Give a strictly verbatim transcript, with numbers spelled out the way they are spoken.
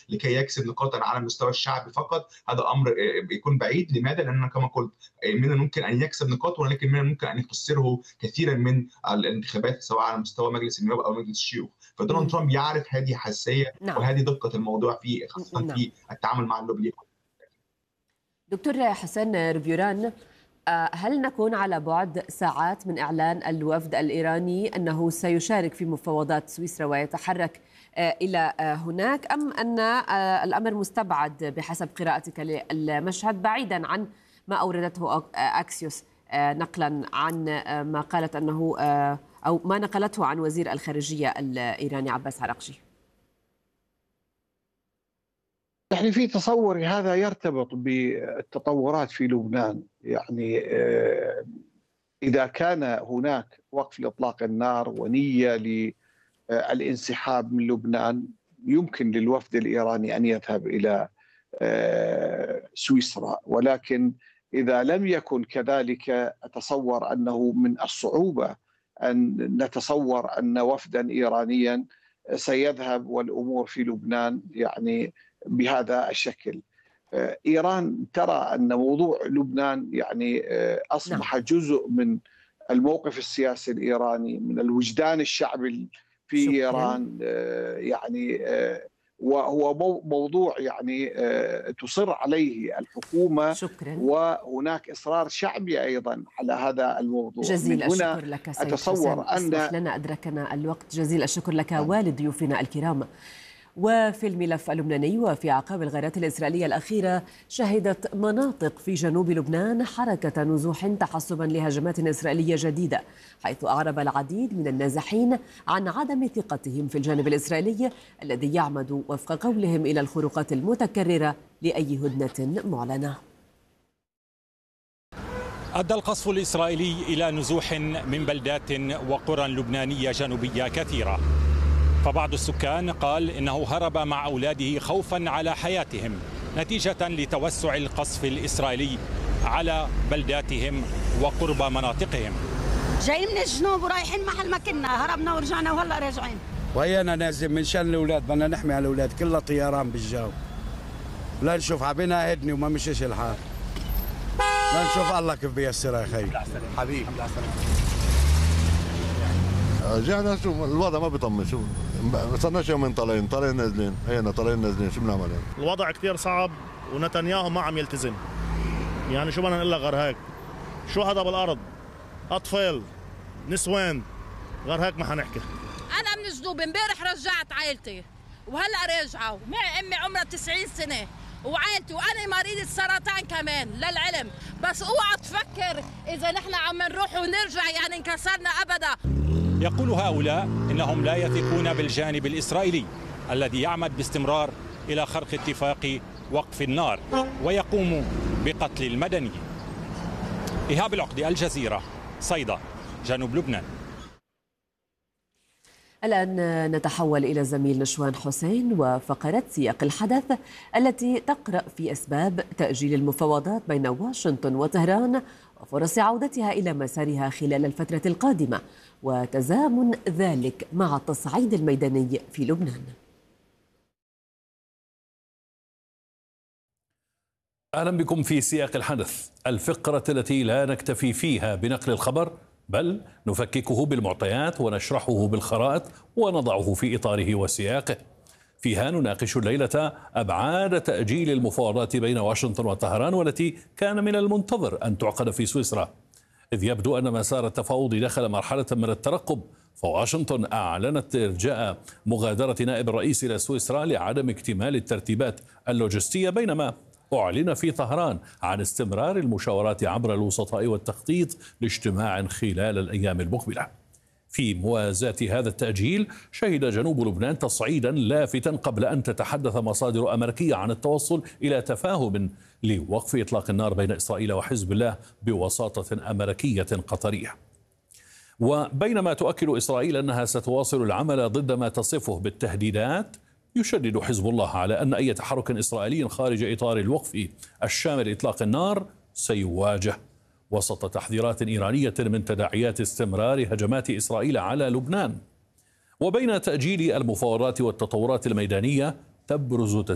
لكي يكسب نقاطا على المستوى الشعبي فقط، هذا امر بيكون بعيد. لماذا؟ لان كما قلت من الممكن ان يكسب نقاط، ولكن من الممكن ان يخسره كثيرا من الانتخابات سواء على مستوى مجلس النواب او مجلس الشيوخ. فدونالد ترامب يعرف هذه حساسيه نعم. وهذه دقه الموضوع في خاصه نعم. في التعامل مع اللوبي. دكتور حسن ريفيوران، هل نكون على بعد ساعات من إعلان الوفد الإيراني أنه سيشارك في مفاوضات سويسرا ويتحرك إلى هناك، أم أن الأمر مستبعد بحسب قراءتك للمشهد بعيدا عن ما أوردته أكسيوس نقلا عن ما قالت أنه أو ما نقلته عن وزير الخارجية الإيراني عباس عراقجي؟ يعني في تصوري هذا يرتبط بالتطورات في لبنان. يعني إذا كان هناك وقف لإطلاق النار ونية للانسحاب من لبنان، يمكن للوفد الإيراني أن يذهب إلى سويسرا، ولكن إذا لم يكن كذلك أتصور أنه من الصعوبة أن نتصور أن وفدا إيرانيا سيذهب والأمور في لبنان يعني بهذا الشكل. إيران ترى أن موضوع لبنان يعني أصبح جزء من الموقف السياسي الإيراني، من الوجدان الشعبي في شكرا. إيران يعني وهو موضوع يعني تصر عليه الحكومة شكرا. وهناك إصرار شعبي أيضا على هذا الموضوع. جزيل الشكر لك سيد أتصور حسن. أن لنا أدركنا الوقت. جزيل الشكر لك والد ضيوفنا الكرام. وفي الملف اللبناني، وفي أعقاب الغارات الإسرائيلية الأخيرة، شهدت مناطق في جنوب لبنان حركة نزوح تحسبا لهجمات إسرائيلية جديدة، حيث أعرب العديد من النازحين عن عدم ثقتهم في الجانب الإسرائيلي الذي يعمد وفق قولهم إلى الخروقات المتكررة لأي هدنة معلنة. أدى القصف الإسرائيلي إلى نزوح من بلدات وقرى لبنانية جنوبية كثيرة، فبعض السكان قال إنه هرب مع أولاده خوفا على حياتهم نتيجة لتوسع القصف الإسرائيلي على بلداتهم وقرب مناطقهم. جاي من الجنوب ورايحين محل ما كنا، هربنا ورجعنا وهلا راجعين. وهينا نازل من شان الأولاد، بدنا نحمي على الأولاد، كلها طيران بالجو. لا نشوف عبينا هدني وما مشيش الحال. لا نشوف الله كيف بيسرها يا خي. حبيبي. رجعنا شو الوضع ما بيطمن، شو ما صرناش يومين طالعين طالعين نازلين، هينا طالعين نازلين، شو بنعمل؟ الوضع كثير صعب ونتنياهو ما عم يلتزم. يعني شو بدنا نقول لك غير هيك؟ شو هذا بالارض؟ اطفال، نسوان، غير هيك ما حنحكي. انا من جنوب امبارح رجعت عائلتي وهلا راجعه، معي امي عمرها تسعين سنه وعائلتي وانا مريضة سرطان كمان للعلم، بس اوعى تفكر اذا نحن عم نروح ونرجع يعني انكسرنا ابدا. يقول هؤلاء إنهم لا يثقون بالجانب الإسرائيلي الذي يعمد باستمرار إلى خرق اتفاق وقف النار ويقوم بقتل المدنيين. إيهاب العقدي، الجزيرة، صيدا، جنوب لبنان. الآن نتحول إلى الزميل نشوان حسين وفقرة سياق الحدث التي تقرأ في أسباب تأجيل المفاوضات بين واشنطن وطهران وفرص عودتها إلى مسارها خلال الفترة القادمة، وتزامن ذلك مع التصعيد الميداني في لبنان. أهلا بكم في سياق الحدث، الفقرة التي لا نكتفي فيها بنقل الخبر بل نفككه بالمعطيات ونشرحه بالخرائط ونضعه في إطاره وسياقه. فيها نناقش الليلة أبعاد تأجيل المفاوضات بين واشنطن وطهران، والتي كان من المنتظر أن تعقد في سويسرا، إذ يبدو أن مسار التفاوض دخل مرحلة من الترقب. فواشنطن أعلنت إرجاء مغادرة نائب الرئيس إلى سويسرا لعدم اكتمال الترتيبات اللوجستية، بينما أعلن في طهران عن استمرار المشاورات عبر الوسطاء والتخطيط لاجتماع خلال الأيام المقبلة. في موازاة هذا التأجيل، شهد جنوب لبنان تصعيدا لافتا قبل أن تتحدث مصادر أمريكية عن التوصل إلى تفاهم لوقف إطلاق النار بين إسرائيل وحزب الله بوساطة أمريكية قطرية. وبينما تؤكد إسرائيل أنها ستواصل العمل ضد ما تصفه بالتهديدات، يشدد حزب الله على أن أي تحرك إسرائيلي خارج إطار الوقف الشامل إطلاق النار سيواجه، وسط تحذيرات إيرانية من تداعيات استمرار هجمات إسرائيل على لبنان. وبين تأجيل المفاوضات والتطورات الميدانية، تبرز